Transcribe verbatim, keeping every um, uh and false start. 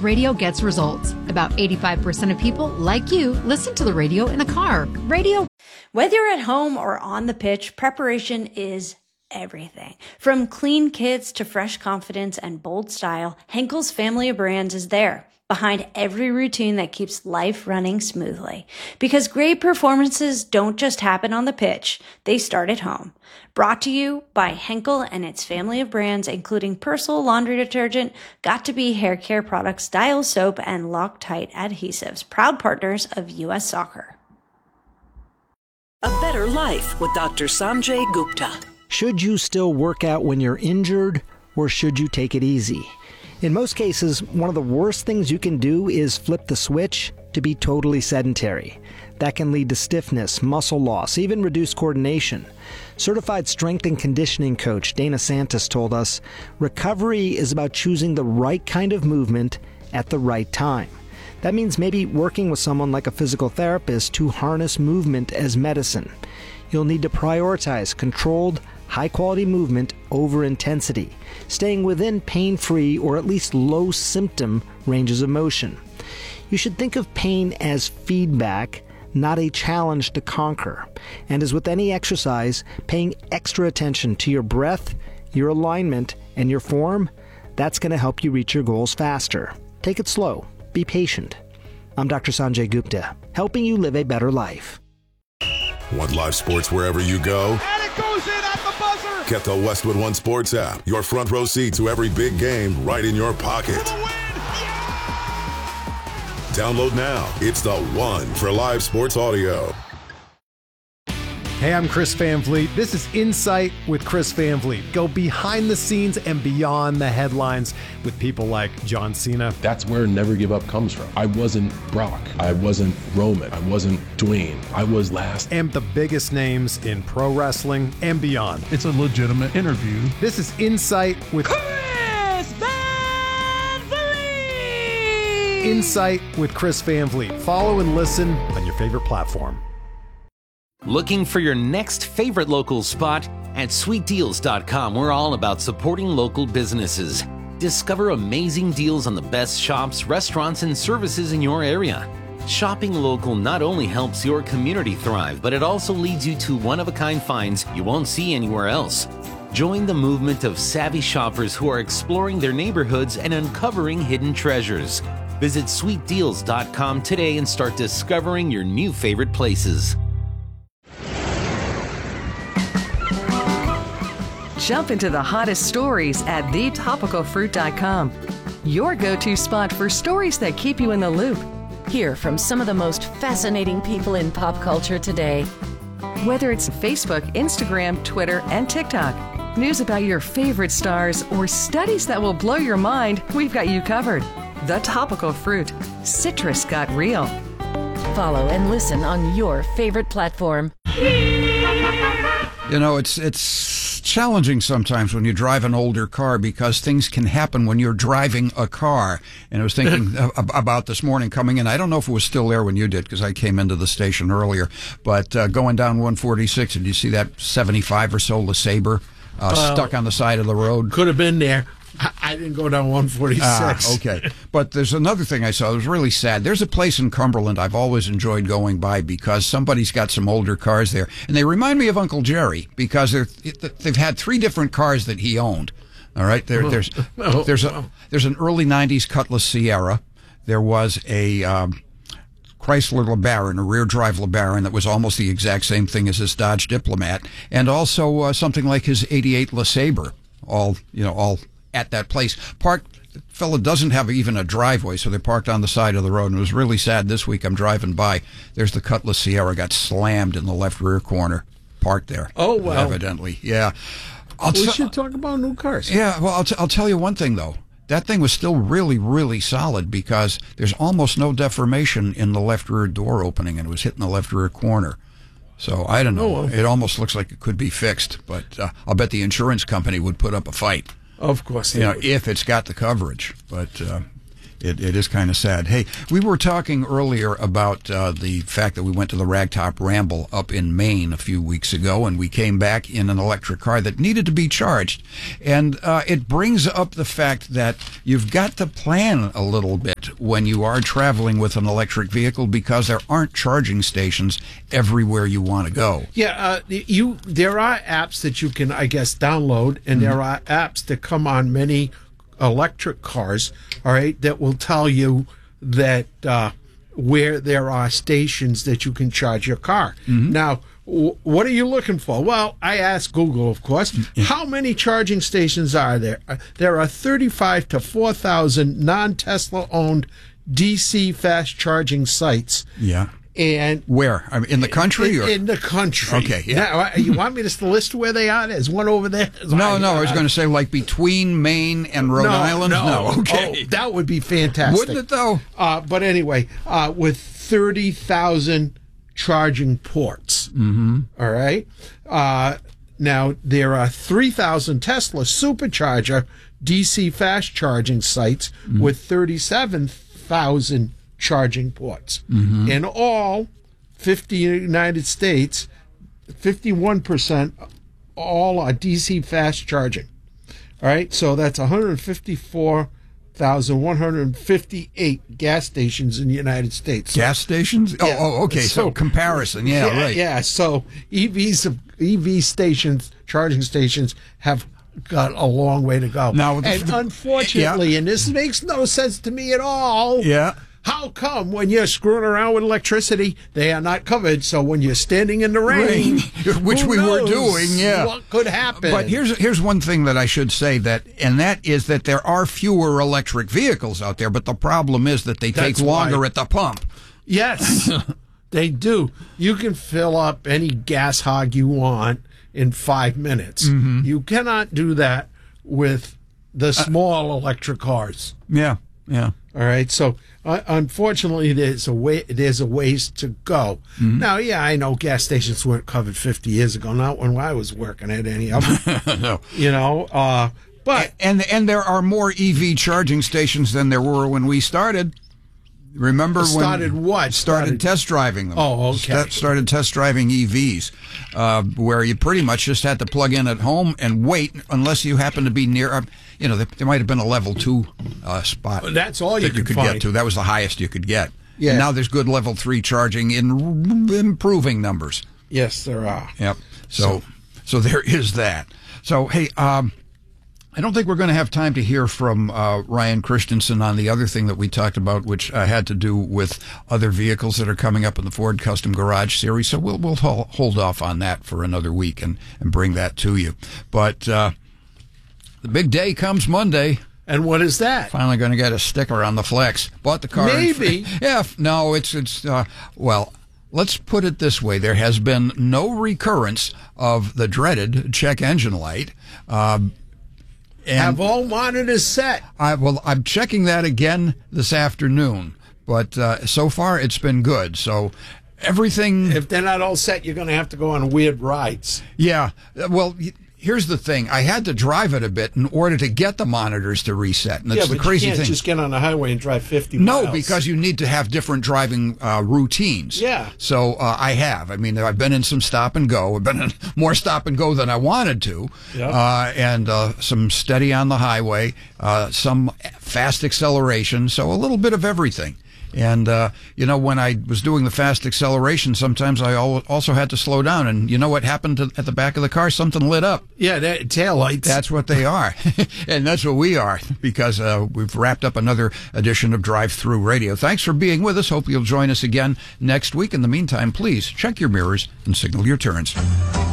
radio gets results. About eighty-five percent of people, like you, listen to the radio in the car. Radio. Whether you're at home or on the pitch, preparation is everything. From clean kits to fresh confidence and bold style, Henkel's family of brands is there, behind every routine that keeps life running smoothly. Because great performances don't just happen on the pitch, they start at home. Brought to you by Henkel and its family of brands, including Persil laundry detergent, Got2b hair care products, Dial soap, and Loctite adhesives, proud partners of U S Soccer. A Better Life with Doctor Sanjay Gupta. Should you still work out when you're injured, or should you take it easy? In most cases, one of the worst things you can do is flip the switch to be totally sedentary. That can lead to stiffness, muscle loss, even reduced coordination. Certified strength and conditioning coach Dana Santos told us, recovery is about choosing the right kind of movement at the right time. That means maybe working with someone like a physical therapist to harness movement as medicine. You'll need to prioritize controlled, high-quality movement over intensity, staying within pain-free or at least low-symptom ranges of motion. You should think of pain as feedback, not a challenge to conquer. And as with any exercise, paying extra attention to your breath, your alignment, and your form, that's going to help you reach your goals faster. Take it slow. Be patient. I'm Doctor Sanjay Gupta, helping you live a better life. Want live sports wherever you go? And it goes in at the buzzer! Get the Westwood One Sports app. Your front row seat to every big game right in your pocket. For the win! Yeah! Download now. It's the one for live sports audio. Hey, I'm Chris Van Vliet. This is Insight with Chris Van Vliet. Go behind the scenes and beyond the headlines with people like John Cena. That's where Never Give Up comes from. I wasn't Brock. I wasn't Roman. I wasn't Dwayne. I was last. And the biggest names in pro wrestling and beyond. It's a legitimate interview. This is Insight with Chris Van Vliet. Insight with Chris Van Vliet. Follow and listen on your favorite platform. Looking for your next favorite local spot? At sweet deals dot com, we're all about supporting local businesses. Discover amazing deals on the best shops, restaurants, and services in your area. Shopping local not only helps your community thrive, but it also leads you to one-of-a-kind finds you won't see anywhere else. Join the movement of savvy shoppers who are exploring their neighborhoods and uncovering hidden treasures. Visit sweet deals dot com today and start discovering your new favorite places. Jump into the hottest stories at the topical fruit dot com. Your go-to spot for stories that keep you in the loop. Hear from some of the most fascinating people in pop culture today. Whether it's Facebook, Instagram, Twitter, and TikTok, news about your favorite stars, or studies that will blow your mind, we've got you covered. The Topical Fruit. Citrus got real. Follow and listen on your favorite platform. You know, it's it's challenging sometimes when you drive an older car because things can happen when you're driving a car. And I was thinking about this morning coming in. I don't know if it was still there when you did because I came into the station earlier. But uh, going down one forty-six, did you see that seventy-five or so LeSabre uh, uh, stuck on the side of the road? Could have been there. I didn't go down one forty-six. Ah, okay. But there's another thing I saw. It was really sad. There's a place in Cumberland I've always enjoyed going by because somebody's got some older cars there. And they remind me of Uncle Jerry because they're, they've had three different cars that he owned. All right? There, there's, there's, a, there's an early nineties Cutlass Sierra. There was a um, Chrysler LeBaron, a rear-drive LeBaron that was almost the exact same thing as his Dodge Diplomat. And also uh, something like his eighty-eight LeSabre. All, you know, all... at that place. Parked, the fella doesn't have even a driveway, so they parked on the side of the road. And it was really sad this week. I'm driving by. There's the Cutlass Sierra, got slammed in the left rear corner. Parked there. Oh, wow. Evidently, yeah. I'll we t- should talk about new cars. Yeah, well, I'll, t- I'll tell you one thing, though. That thing was still really, really solid because there's almost no deformation in the left rear door opening, and it was hitting the left rear corner. So, I don't know. Oh, well. It almost looks like it could be fixed, but uh, I'll bet the insurance company would put up a fight. Of course, you know, if it's got the coverage. But uh, It, it is kind of sad. Hey, we were talking earlier about uh, the fact that we went to the Ragtop Ramble up in Maine a few weeks ago, and we came back in an electric car that needed to be charged. And uh, it brings up the fact that you've got to plan a little bit when you are traveling with an electric vehicle because there aren't charging stations everywhere you want to go. Yeah, uh, you. There are apps that you can, I guess, download, and mm-hmm. there are apps that come on many electric cars, all right, that will tell you that uh, where there are stations that you can charge your car. Mm-hmm. Now, w- what are you looking for? Well, I asked Google, of course, mm-hmm. how many charging stations are there? Uh, there are thirty-five to four thousand non-Tesla owned D C fast charging sites. Yeah. And where? I mean, in the country? In, or? in the country. Okay. Yeah. Now, you want me to list where they are? There's one over there. There's no, one, no. uh, I was going to say like between Maine and Rhode no, Island. No, no. Okay. Oh, that would be fantastic. Wouldn't it though? Uh, but anyway, uh, with thirty thousand charging ports. Mm-hmm. All right. Uh, now there are three thousand Tesla supercharger D C fast charging sites mm-hmm. with thirty-seven thousand charging ports. Mm-hmm. In all, fifty United States, fifty-one percent all are D C fast charging. All right, so that's one hundred fifty-four thousand one hundred fifty-eight gas stations in the United States. Gas stations? Oh, yeah. oh okay. So, so comparison, yeah, yeah, right. Yeah, so E Vs, E V stations, charging stations have got a long way to go. Now, the, and the, unfortunately, yeah. and this makes no sense to me at all. Yeah. How come when you're screwing around with electricity, they are not covered? So when you're standing in the rain, rain which we were doing, yeah, what could happen? But here's here's one thing that I should say that, and that is that there are fewer electric vehicles out there. But the problem is that they That's take longer why. at the pump. Yes, they do. You can fill up any gas hog you want in five minutes. Mm-hmm. You cannot do that with the small uh, electric cars. Yeah, yeah. All right, so uh, unfortunately, there's a way. There's a ways to go. Mm-hmm. Now, yeah, I know gas stations weren't covered fifty years ago. Not when I was working at any of them. No, you know. Uh, but and and there are more E V charging stations than there were when we started. Remember started when what? Started, started test driving them. Oh, okay. St- started test driving E Vs, uh, where you pretty much just had to plug in at home and wait unless you happen to be near. Uh, you know, there, there might have been a level two uh, spot. Well, that's all you that you could, could find. get to. That was the highest you could get. Yeah. And now there's good level three charging in r- improving numbers. Yes, there are. Yep. So, so, so there is that. So, hey, um, I don't think we're going to have time to hear from uh, Ryan Christensen on the other thing that we talked about, which uh, had to do with other vehicles that are coming up in the Ford Custom Garage Series. So we'll we'll hold off on that for another week and, and bring that to you. But uh, the big day comes Monday. And what is that? Finally going to get a sticker on the Flex. Bought the car. Maybe. In, yeah. No, it's it's uh, well. Let's put it this way. There has been no recurrence of the dreaded check engine light. Um, And have all monitors set. I, well, I'm checking that again this afternoon, but uh, so far it's been good. So everything. If they're not all set, you're going to have to go on weird rides. Yeah. Well, here's the thing. I had to drive it a bit in order to get the monitors to reset. And that's yeah, but the crazy you can't thing. just get on the highway and drive fifty no, miles. because you need to have different driving uh, routines. Yeah. So uh, I have. I mean, I've been in some stop and go. I've been in more stop and go than I wanted to. Yep. Uh, and uh, some steady on the highway, uh, some fast acceleration. So a little bit of everything. And, uh, you know, when I was doing the fast acceleration, sometimes I also had to slow down. And you know what happened to, at the back of the car? Something lit up. Yeah, that, taillights. That's what they are. And that's what we are, because uh, we've wrapped up another edition of Drive Through Radio. Thanks for being with us. Hope you'll join us again next week. In the meantime, please check your mirrors and signal your turns.